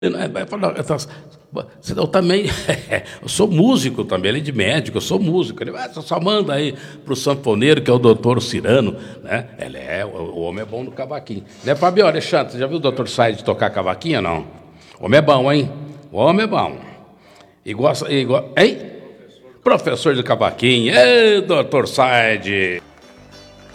Eu também, eu sou músico também, além de médico, eu sou músico. Ele só manda aí para o sanfoneiro, que é o doutor Cirano, né? O homem é bom no cavaquinho. Né, Fabio Alexandre, você já viu o doutor Said tocar cavaquinho ou não? O homem é bom, hein? O homem é bom. Igual, hein? Professor de cavaquinho. Ei, doutor Said!